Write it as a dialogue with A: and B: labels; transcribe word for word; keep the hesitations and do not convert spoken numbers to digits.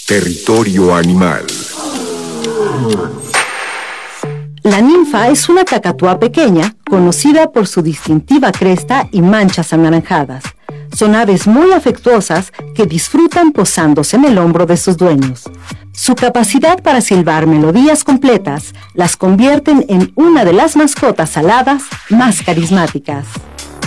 A: Territorio animal.
B: La ninfa es una cacatúa pequeña, conocida por su distintiva cresta y manchas anaranjadas. Son aves muy afectuosas que disfrutan posándose en el hombro de sus dueños. Su capacidad para silbar melodías completas las convierten en una de las mascotas aladas más carismáticas.